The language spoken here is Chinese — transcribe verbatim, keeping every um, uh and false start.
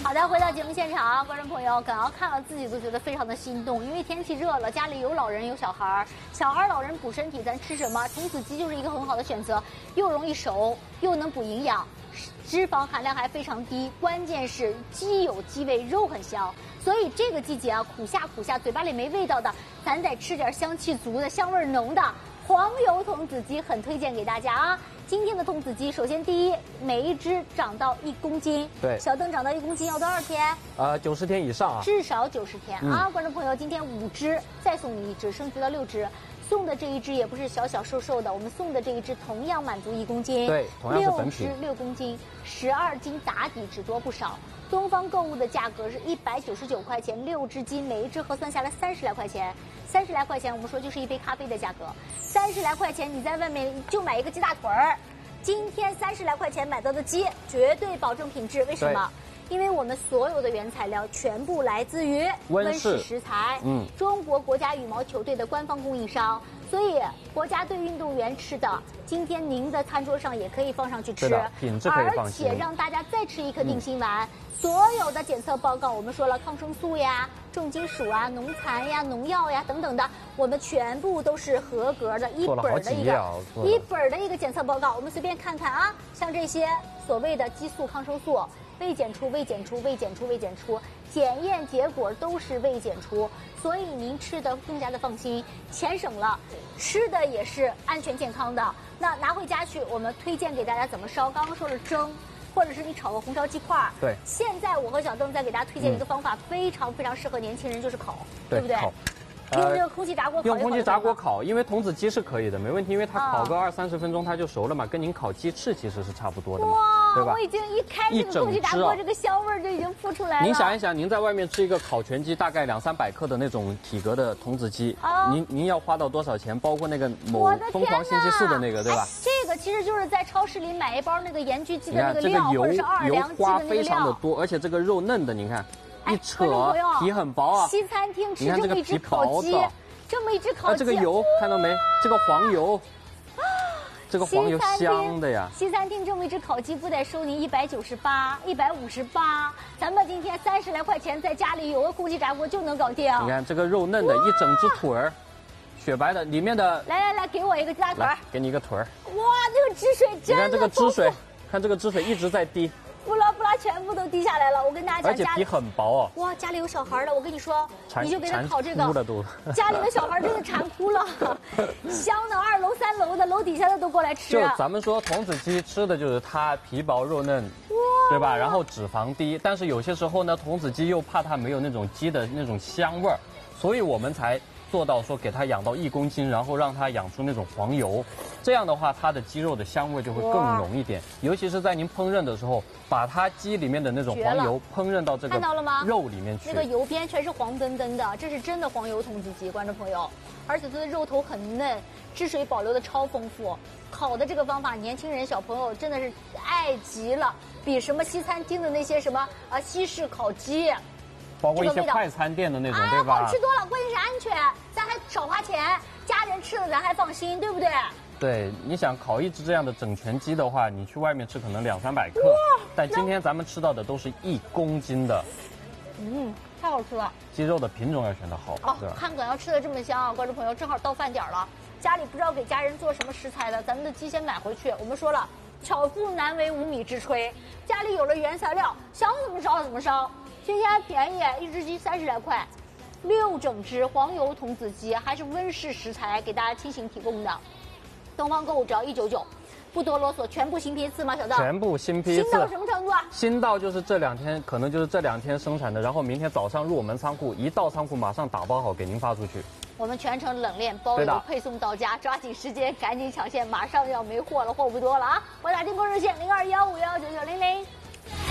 好的，回到节目现场，观众朋友，刚刚看了自己都觉得非常的心动，因为天气热了，家里有老人有小孩，小孩老人补身体，咱吃什么？童子鸡就是一个很好的选择，又容易熟，又能补营养，脂肪含量还非常低，关键是鸡有鸡味，肉很香。所以这个季节啊，苦夏苦夏，嘴巴里没味道的，咱得吃点香气足的、香味浓的黄油童子鸡，很推荐给大家啊。今天的童子鸡，首先第一，每一只长到一公斤。 对， 小邓长到一公斤要多少天？ 呃，九十天以上啊， 至少九十天、嗯、啊！观众朋友，今天五只，再送你一只，升级到六只。送的这一只也不是小小瘦瘦的，我们送的这一只同样满足一公斤。 对，同样是本体。 六只六公斤，十二斤打底，只多不少。东方购物的价格是一百九十九块钱，六只鸡，每一只核算下来三十来块钱。三十来块钱，我们说就是一杯咖啡的价格。三十来块钱，你在外面就买一个鸡大腿儿。今天三十来块钱买到的鸡，绝对保证品质。为什么？因为我们所有的原材料全部来自于温室食材，嗯，中国国家羽毛球队的官方供应商，所以国家队运动员吃的，今天您的餐桌上也可以放上去吃， 品质可以放心， 而且让大家再吃一颗定心丸。嗯，所有的检测报告，我们说了抗生素呀、重金属啊、农残呀、农药呀等等的，我们全部都是合格的，一本的一个一本的一个检测报告，我们随便看看啊，像这些所谓的激素、抗生素。未检出，未检出，未检出，未检出，检验结果都是未检出，所以您吃的更加的放心，钱省了，吃的也是安全健康的。那拿回家去，我们推荐给大家怎么烧。刚刚说了蒸，或者是你炒个红烧鸡块。 对。 现在我和小邓再给大家推荐一个方法，嗯、非常非常适合年轻人，就是烤，对, 对不对？烤。用这个空气炸锅烤， 用空气炸锅烤，因为童子鸡是可以的，没问题，因为它烤个二三十分钟它就熟了嘛，跟您烤鸡翅其实是差不多的嘛，对吧？ 我已经一开这个空气炸锅，这个香味就已经扑出来了。 您想一想，您在外面吃一个烤全鸡，大概两三百克的那种体格的童子鸡，哦、您您要花到多少钱？包括那个某疯狂星期四的那个，对吧？ 这个其实就是在超市里买一包那个盐焗鸡的那个料， 这个油或者是奥尔良鸡的那个料， 油花非常的多，而且这个肉嫩的，您看一扯皮很薄啊。 西餐厅吃这么一只烤鸡。这么一只烤鸡， 啊，这个油看到没？这个黄油，这个黄油香的呀。 西餐厅这么一只烤鸡不得收您一百九十八、一百五十八，咱们今天三十来块钱，在家里有个空气炸锅就能搞定。 你看这个肉嫩的，一整只腿儿，雪白的，里面的。 来来来，给我一个鸡大腿儿， 给你一个腿儿。 哇，这个汁水真的。 你看这个汁水，看这个汁水一直在滴。 不拉不拉，全部都滴下来了。我跟大家讲， 而且皮很薄哦。 哇，家里有小孩的，我跟你说，你就给他烤这个。 都家里的小孩真的馋哭了，香的二楼三楼的楼底下的都过来吃。 就咱们说童子鸡吃的就是它皮薄肉嫩，对吧？然后脂肪低，但是有些时候呢，童子鸡又怕它没有那种鸡的那种香味儿，所以我们才做到说给它养到一公斤，然后让它养出那种黄油，这样的话它的鸡肉的香味就会更浓一点。尤其是在您烹饪的时候，把它鸡里面的那种黄油烹饪到这个肉里面去， 那个油边全是黄澄澄的，这是真的黄油童子鸡，观众朋友，而且它的肉头很嫩，汁水保留的超丰富。烤的这个方法，年轻人小朋友真的是爱极了，比什么西餐厅的那些什么啊西式烤鸡。 包括一些快餐店的那种， 哎、 对吧？ 好吃多了，关键是安全，咱还少花钱，家人吃了咱还放心，对不对？ 对，你想烤一只这样的整全鸡的话，你去外面吃可能两三百克，但今天咱们吃到的都是一公斤的。 嗯，太好吃了。 鸡肉的品种要选得好。 哦，看梗要吃的这么香啊，观众朋友，正好到饭点了，家里不知道给家人做什么食材的，咱们的鸡先买回去。我们说了，巧妇难为无米之炊，家里有了原材料，想怎么烧怎么烧。今天还便宜，一只鸡三十来块，六整只黄油童子鸡，还是温室食材给大家亲情提供的。东方购物只要一九九，不多啰嗦，全部新批次吗？小邓？ 全部新批次。 新到什么程度啊？ 新到就是这两天，可能就是这两天生产的，然后明天早上入我们仓库，一到仓库马上打包好给您发出去。 我们全程冷链包邮配送到家，抓紧时间，赶紧抢线，马上要没货了，货不多了啊！拨打订购热线零二幺五幺九九零零。